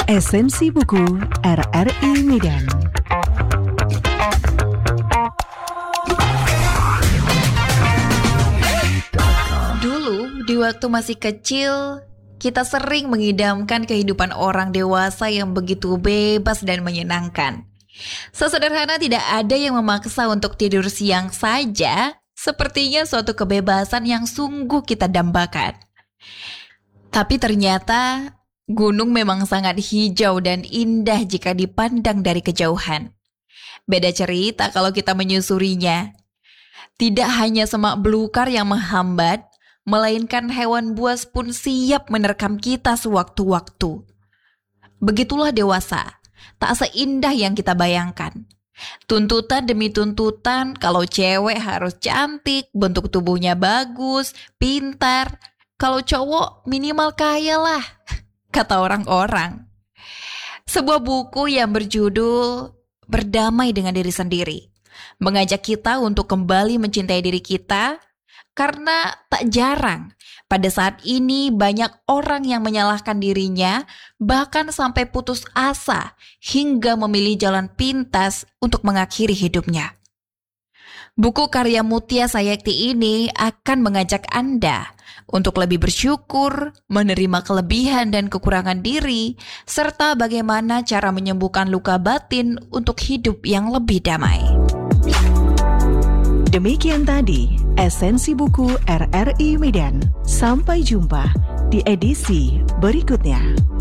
Esensi buku RRI Medan. Dulu, di waktu masih kecil, kita sering mengidamkan kehidupan orang dewasa yang begitu bebas dan menyenangkan. Sesederhana tidak ada yang memaksa untuk tidur siang saja, sepertinya suatu kebebasan yang sungguh kita dambakan. Tapi ternyata gunung memang sangat hijau dan indah jika dipandang dari kejauhan. Beda cerita kalau kita menyusurinya. Tidak hanya semak belukar yang menghambat, melainkan hewan buas pun siap menerkam kita sewaktu-waktu. Begitulah dewasa, tak seindah yang kita bayangkan. Tuntutan demi tuntutan, kalau cewek harus cantik, bentuk tubuhnya bagus, pintar. Kalau cowok minimal kaya lah, kata orang-orang. Sebuah buku yang berjudul Berdamai dengan Diri Sendiri mengajak kita untuk kembali mencintai diri kita, karena tak jarang pada saat ini banyak orang yang menyalahkan dirinya, bahkan sampai putus asa hingga memilih jalan pintas untuk mengakhiri hidupnya. Buku karya Mutia Sayekti ini akan mengajak Anda untuk lebih bersyukur, menerima kelebihan dan kekurangan diri, serta bagaimana cara menyembuhkan luka batin untuk hidup yang lebih damai. Demikian tadi esensi buku RRI Medan. Sampai jumpa di edisi berikutnya.